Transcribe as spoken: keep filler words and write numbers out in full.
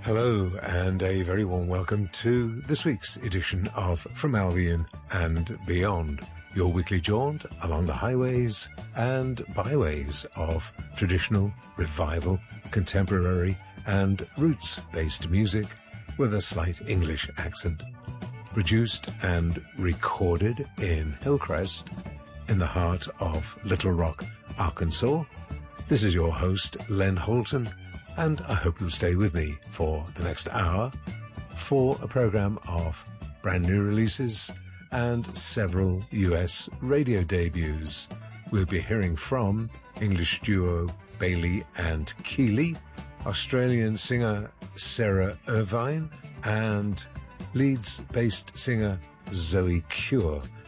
Hello and a very warm welcome to this week's edition of From Albion and Beyond, your weekly jaunt along the highways and byways of traditional, revival, contemporary and roots-based music with a slight English accent. Produced and recorded in Hillcrest, in the heart of Little Rock, Arkansas. This is your host, Len Holton, and I hope you'll stay with me for the next hour for a program of brand new releases and several U S radio debuts. We'll be hearing from English duo Bailey and Keeley, Australian singer Sarah Irvine, and Leeds-based singer Zoe Cure.